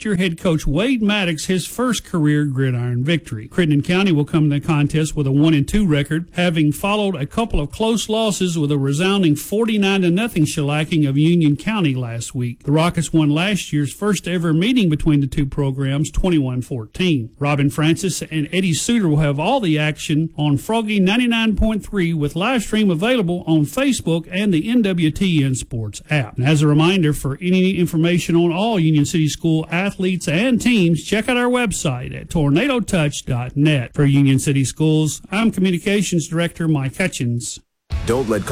first-year head coach Wade Maddox his first career gridiron victory. Crittenden County will come to the contest with a 1-2 record, having followed a couple of close losses with a resounding 49-0 shellacking of Union County last week. The Rockets won last year's first-ever meeting between the two programs, 21-14. Robin Francis and Eddie Suter will have all the action on Froggy 99.3 with live stream available on Facebook and the NWTN Sports app. And as a reminder, for any information on all Union City School athletes and teams, check out our website at tornadotouch.net. For Union City Schools, I'm Communications Director Mike Hutchins. Don't let